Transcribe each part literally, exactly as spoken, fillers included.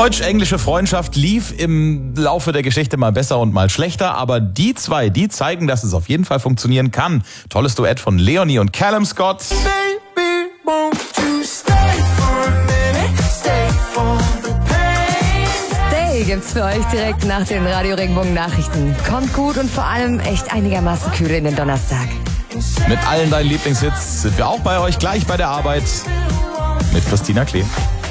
Deutsch-englische Freundschaft lief im Laufe der Geschichte mal besser und mal schlechter, aber die zwei, die zeigen, dass es auf jeden Fall funktionieren kann. Tolles Duett von Leonie und Callum Scott. Baby, won't you stay for a minute, stay for the pain. Stay gibt's für euch direkt nach den Radio Regenbogen Nachrichten. Kommt gut und vor allem echt einigermaßen kühl in den Donnerstag. Mit allen deinen Lieblingshits sind wir auch bei euch gleich bei der Arbeit mit Christina Klee.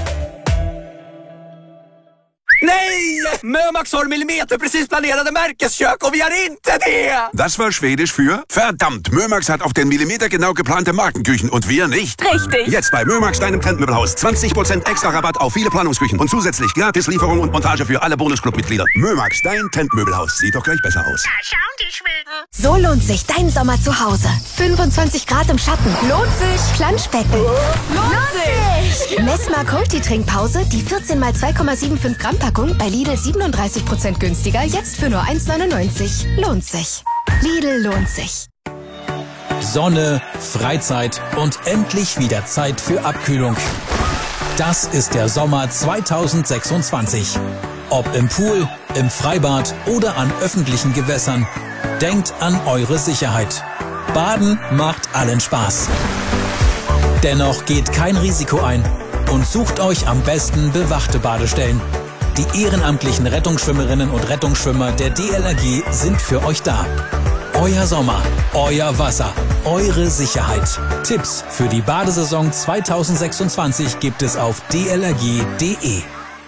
Nej! Mömax har millimeterprecis planerade märkeskök och vi har inte det! Das war Schwedisch für verdammt, Mömax hat auf den Millimeter genau geplante Markenküchen und wir nicht. Richtig. Jetzt bei Mömax, deinem Trendmöbelhaus. zwanzig Prozent extra Rabatt auf viele Planungsküchen und zusätzlich gratis Lieferung und Montage für alle Bonusclub-Mitglieder. Mömax, dein Trendmöbelhaus. Sieht doch gleich besser aus. Da schauen die Schweden. So lohnt sich dein Sommer zu Hause. fünfundzwanzig Grad im Schatten. Lohnt sich. Planschbecken. Lohnt sich! Messmer Multi-Trinkpause, die vierzehn mal zwei Komma fünfundsiebzig Gramm Packung bei Lidl siebenunddreißig Prozent günstiger, jetzt für nur eins neunundneunzig. Lohnt sich. Lidl lohnt sich. Sonne, Freizeit und endlich wieder Zeit für Abkühlung. Das ist der Sommer zweitausendsechsundzwanzig. Ob im Pool, im Freibad oder an öffentlichen Gewässern. Denkt an eure Sicherheit. Baden macht allen Spaß. Dennoch geht kein Risiko ein und sucht euch am besten bewachte Badestellen. Die ehrenamtlichen Rettungsschwimmerinnen und Rettungsschwimmer der D L R G sind für euch da. Euer Sommer, euer Wasser, eure Sicherheit. Tipps für die Badesaison zweitausendsechsundzwanzig gibt es auf d l r g punkt d e.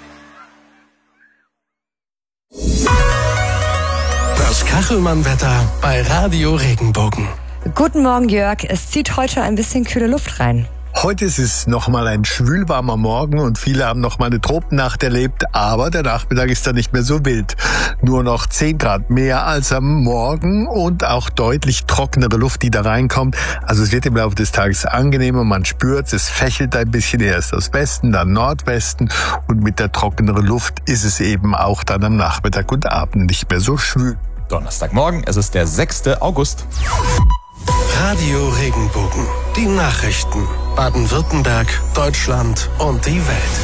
Das Kachelmann-Wetter bei Radio Regenbogen. Guten Morgen, Jörg. Es zieht heute ein bisschen kühle Luft rein. Heute ist es nochmal ein schwülwarmer Morgen und viele haben nochmal eine Tropennacht erlebt, aber der Nachmittag ist dann nicht mehr so wild. Nur noch zehn Grad mehr als am Morgen und auch deutlich trockenere Luft, die da reinkommt. Also es wird im Laufe des Tages angenehmer, man spürt, es fächelt ein bisschen erst aus Westen, dann Nordwesten und mit der trockeneren Luft ist es eben auch dann am Nachmittag und Abend nicht mehr so schwül. Donnerstagmorgen, es ist der sechster August. Radio Regenbogen. Die Nachrichten. Baden-Württemberg, Deutschland und die Welt.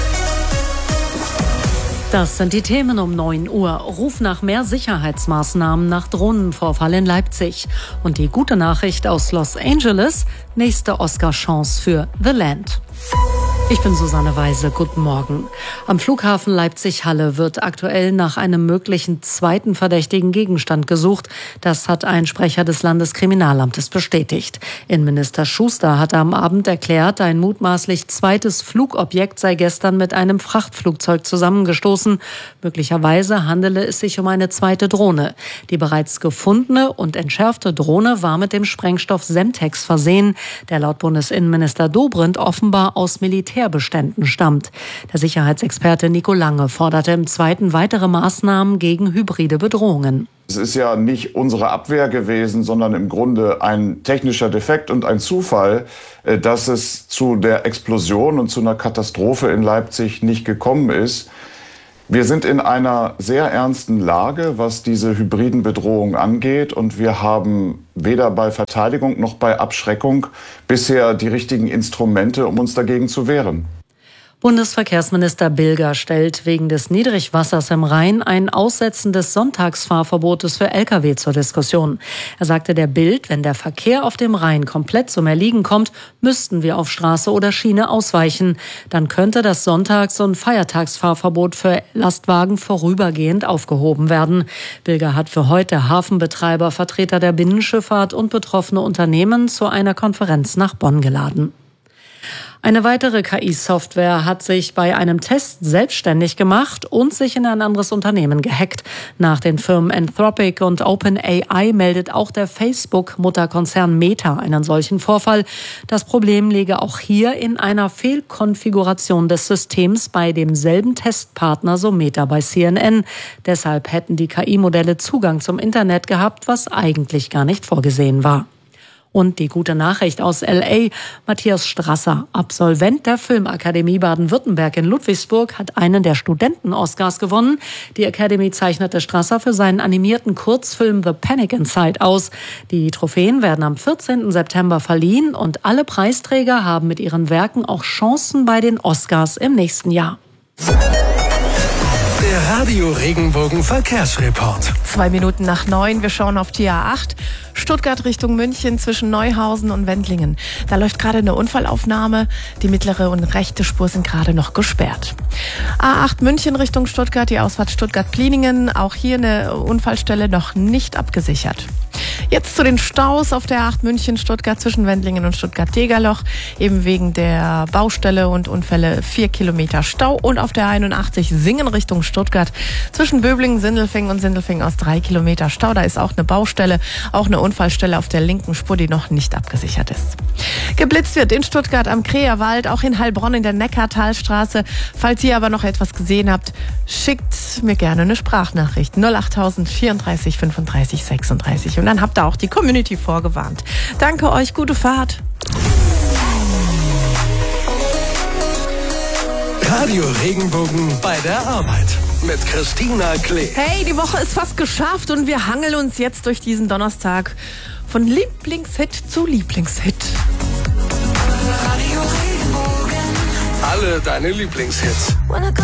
Das sind die Themen um neun Uhr. Ruf nach mehr Sicherheitsmaßnahmen nach Drohnenvorfall in Leipzig. Und die gute Nachricht aus Los Angeles, nächste Oscar-Chance für The Land. Ich bin Susanne Weise, guten Morgen. Am Flughafen Leipzig-Halle wird aktuell nach einem möglichen zweiten verdächtigen Gegenstand gesucht. Das hat ein Sprecher des Landeskriminalamtes bestätigt. Innenminister Schuster hatte am Abend erklärt, ein mutmaßlich zweites Flugobjekt sei gestern mit einem Frachtflugzeug zusammengestoßen. Möglicherweise handele es sich um eine zweite Drohne. Die bereits gefundene und entschärfte Drohne war mit dem Sprengstoff Semtex versehen, der laut Bundesinnenminister Dobrindt offenbar aus Militärbeständen stammt. Der Sicherheitsexperte Nico Lange forderte im Zweiten weitere Maßnahmen gegen hybride Bedrohungen. Es ist ja nicht unsere Abwehr gewesen, sondern im Grunde ein technischer Defekt und ein Zufall, dass es zu der Explosion und zu einer Katastrophe in Leipzig nicht gekommen ist. Wir sind in einer sehr ernsten Lage, was diese hybriden Bedrohungen angeht. Und wir haben weder bei Verteidigung noch bei Abschreckung bisher die richtigen Instrumente, um uns dagegen zu wehren. Bundesverkehrsminister Bilger stellt wegen des Niedrigwassers im Rhein ein Aussetzen des Sonntagsfahrverbotes für L K W zur Diskussion. Er sagte der Bild, wenn der Verkehr auf dem Rhein komplett zum Erliegen kommt, müssten wir auf Straße oder Schiene ausweichen. Dann könnte das Sonntags- und Feiertagsfahrverbot für Lastwagen vorübergehend aufgehoben werden. Bilger hat für heute Hafenbetreiber, Vertreter der Binnenschifffahrt und betroffene Unternehmen zu einer Konferenz nach Bonn geladen. Eine weitere K I-Software hat sich bei einem Test selbstständig gemacht und sich in ein anderes Unternehmen gehackt. Nach den Firmen Anthropic und OpenAI meldet auch der Facebook-Mutterkonzern Meta einen solchen Vorfall. Das Problem liege auch hier in einer Fehlkonfiguration des Systems bei demselben Testpartner, so Meta bei C N N. Deshalb hätten die K I-Modelle Zugang zum Internet gehabt, was eigentlich gar nicht vorgesehen war. Und die gute Nachricht aus L A. Matthias Strasser, Absolvent der Filmakademie Baden-Württemberg in Ludwigsburg, hat einen der Studenten-Oscars gewonnen. Die Academy zeichnete Strasser für seinen animierten Kurzfilm The Panic Inside aus. Die Trophäen werden am vierzehnten September verliehen und alle Preisträger haben mit ihren Werken auch Chancen bei den Oscars im nächsten Jahr. Der Radio Regenbogen Verkehrsreport. Zwei Minuten nach neun, wir schauen auf die A acht. Stuttgart Richtung München zwischen Neuhausen und Wendlingen. Da läuft gerade eine Unfallaufnahme. Die mittlere und rechte Spur sind gerade noch gesperrt. A acht München Richtung Stuttgart, die Ausfahrt Stuttgart-Pliningen. Auch hier eine Unfallstelle noch nicht abgesichert. Jetzt zu den Staus auf der A acht München-Stuttgart zwischen Wendlingen und Stuttgart-Degerloch. Eben wegen der Baustelle und Unfälle vier Kilometer Stau. Und auf der einundachtzig Singen Richtung Stuttgart zwischen Böblingen, Sindelfingen und Sindelfingen aus drei Kilometer Stau. Da ist auch eine Baustelle, auch eine Unfallstelle auf der linken Spur, die noch nicht abgesichert ist. Geblitzt wird in Stuttgart am Kreerwald, auch in Heilbronn in der Neckartalstraße. Falls ihr aber noch etwas gesehen habt, schickt mir gerne eine Sprachnachricht. null achttausend vierunddreißig fünfunddreißig sechsunddreißig. Und dann habt ihr auch die Community vorgewarnt. Danke euch, gute Fahrt. Radio Regenbogen bei der Arbeit mit Christina Klee. Hey, die Woche ist fast geschafft und wir hangeln uns jetzt durch diesen Donnerstag von Lieblingshit zu Lieblingshit. Alle deine Lieblingshits.